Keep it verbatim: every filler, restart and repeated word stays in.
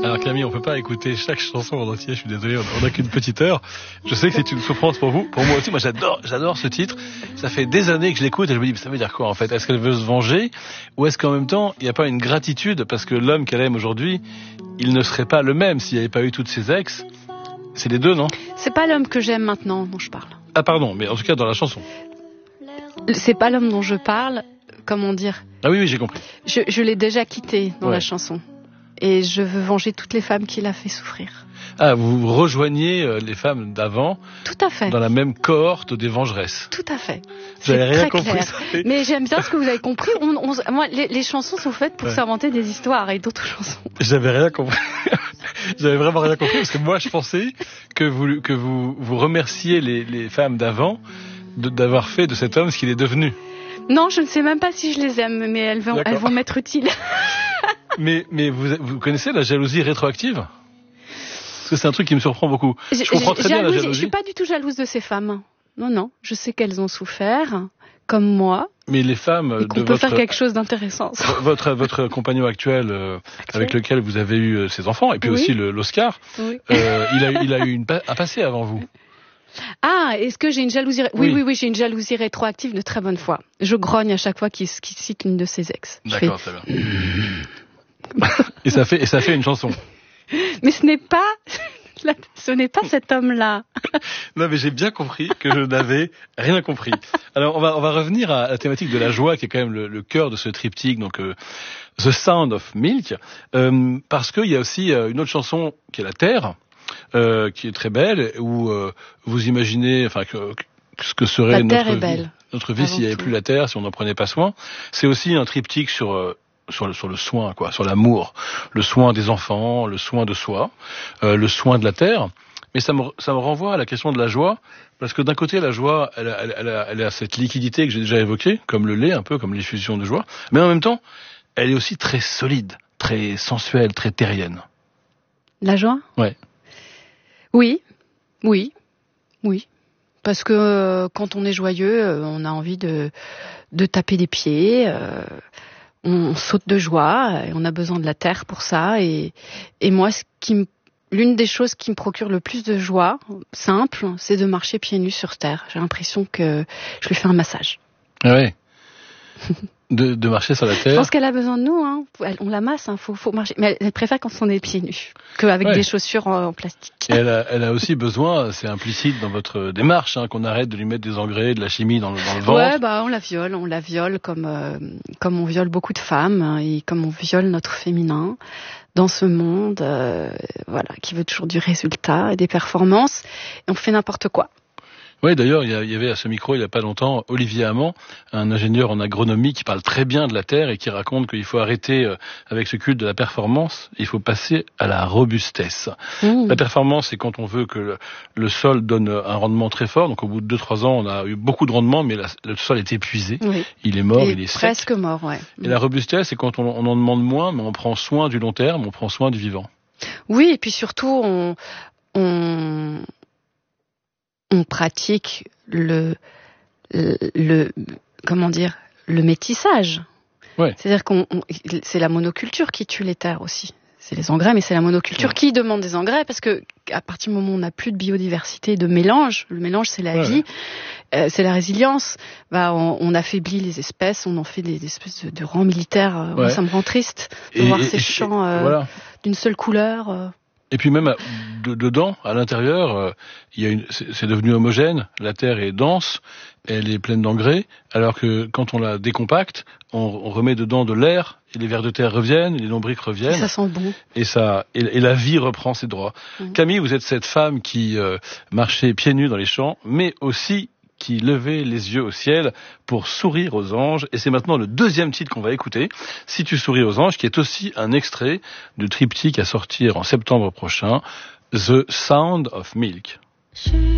Alors Camille, on peut pas écouter chaque chanson en entier, je suis désolé, on n'a qu'une petite heure. Je sais que c'est une souffrance pour vous, pour moi aussi. Moi j'adore, j'adore ce titre. Ça fait des années que je l'écoute et je me dis, mais ça veut dire quoi en fait? Est-ce qu'elle veut se venger? Ou est-ce qu'en même temps, il n'y a pas une gratitude parce que l'homme qu'elle aime aujourd'hui, il ne serait pas le même s'il n'y avait pas eu toutes ses ex? C'est les deux, non? C'est pas l'homme que j'aime maintenant dont je parle. Ah pardon, mais en tout cas dans la chanson. C'est pas l'homme dont je parle, comment dire? Ah oui, oui, j'ai compris. Je, je l'ai déjà quitté dans Ouais. la chanson. Et je veux venger toutes les femmes qu'il a fait souffrir. Ah, vous rejoignez euh, les femmes d'avant Tout à fait. dans la même cohorte des vengeresses. Tout à fait. Vous avez C'est rien très compris. clair. ça fait- Mais j'aime bien ce que vous avez compris. On, on, moi, les, les chansons sont faites pour Ouais. s'inventer des histoires et d'autres chansons. J'avais rien compris. J'avais vraiment rien compris parce que moi je pensais que vous que vous vous remerciez les, les femmes d'avant de- d'avoir fait de cet homme ce qu'il est devenu. Non, je ne sais même pas si je les aime, mais elles vont, D'accord. elles vont m'être utiles. Mais mais vous vous connaissez la jalousie rétroactive? Parce que c'est un truc qui me surprend beaucoup. Je J- comprends très bien la jalouse, jalousie. Je suis pas du tout jalouse de ces femmes. Non, non. Je sais qu'elles ont souffert, comme moi, Mais les femmes et qu'on de peut votre faire quelque chose d'intéressant. votre votre compagnon actuel euh, avec lequel vous avez eu euh, ses enfants et puis Oui. aussi le- l'Oscar, Oui. euh, il a eu- il a eu une pa- un passé avant vous. Ah, est-ce que j'ai une jalousie ré- Oui, Oui. oui, oui, j'ai une jalousie rétroactive de très bonne foi. Je grogne à chaque fois qu'il qu'il cite une de ses ex. Je D'accord, très bien. Et ça fait et ça fait une chanson. fais, Mais ce n'est pas, ce n'est pas cet homme-là. Non, mais j'ai bien compris que je n'avais rien compris. Alors, on va, on va revenir à la thématique de la joie, qui est quand même le, le cœur de ce triptyque, donc euh, The Sound of Milk, euh, parce qu'il y a aussi euh, une autre chanson qui est La Terre, euh, qui est très belle, où euh, vous imaginez, enfin, que, que ce que serait La terre notre est vie, belle. notre vie Avant s'il n'y avait tout. plus la Terre, si on n'en prenait pas soin. C'est aussi un triptyque sur euh, sur le, sur le soin, quoi, sur l'amour, le soin des enfants, le soin de soi, euh, le soin de la terre. Mais ça me, ça me renvoie à la question de la joie, parce que d'un côté, la joie, elle a, elle, elle a, elle a cette liquidité que j'ai déjà évoquée, comme le lait, un peu comme l'effusion de joie, mais en même temps, elle est aussi très solide, très sensuelle, très terrienne. La joie? Ouais. Oui, oui, oui. Parce que euh, quand on est joyeux, euh, on a envie de, de taper des pieds, euh, on saute de joie, et on a besoin de la terre pour ça. Et, et moi, ce qui me, l'une des choses qui me procure le plus de joie, simple, c'est de marcher pieds nus sur terre. J'ai l'impression que je lui fais un massage. Ah ouais. De, de marcher sur la Je terre. pense qu'elle a besoin de nous, hein. Elle- on la masse, hein. faut, faut marcher. Mais elle, elle préfère quand on est pieds nus qu'avec Ouais. des chaussures en, en plastique. Et elle a, elle a aussi besoin, c'est implicite dans votre démarche, hein, qu'on arrête de lui mettre des engrais, de la chimie dans le, dans le ventre. Ouais, bah on la viole, on la viole comme euh, comme on viole beaucoup de femmes, hein, et comme on viole notre féminin dans ce monde, euh, voilà, qui veut toujours du résultat et des performances. Et on fait n'importe quoi. Oui, d'ailleurs, il y, a- il y avait à ce micro, il n'y a pas longtemps, Olivier Amand, un ingénieur en agronomie qui parle très bien de la terre et qui raconte qu'il faut arrêter euh, avec ce culte de la performance, il faut passer à la robustesse. Mmh. La performance, c'est quand on veut que le, le sol donne un rendement très fort. Donc au bout de deux trois ans, on a eu beaucoup de rendement, mais la- le sol est épuisé, Oui. il est mort, Et il est sec. presque mort, ouais. Et la robustesse, c'est quand on, on en demande moins, mais on prend soin du long terme, on prend soin du vivant. Oui, et puis surtout, on, on, on pratique le, le, le- comment dire, le métissage. Ouais. C'est-à-dire qu'on, on- c'est la monoculture qui tue les terres aussi. C'est les engrais, mais c'est la monoculture Ouais. qui demande des engrais, parce que à partir du moment où on n'a plus de biodiversité, de mélange, le mélange c'est la Ouais, vie, euh, c'est la résilience. Bah, on, on affaiblit les espèces, on en fait des espèces de, de rangs militaires. Euh, moi, Ouais. ça me rend triste de Et- voir et- ces et- champs euh, voilà. d'une seule couleur. euh. Et puis même à- de- dedans, à l'intérieur, euh, il y a une, c'est, c'est devenu homogène. La terre est dense, elle est pleine d'engrais, alors que quand on la décompacte, on, on remet dedans de l'air, et les vers de terre reviennent, les lombrics Et reviennent, ça sent bon. et ça, et, et la vie reprend ses droits. Mhm. Camille, vous êtes cette femme qui euh, marchait pieds nus dans les champs, mais aussi qui levait les yeux au ciel pour sourire aux anges. Et c'est maintenant le deuxième titre qu'on va écouter, Si tu souris aux anges, qui est aussi un extrait du triptyque à sortir en septembre prochain, The Sound of Milk.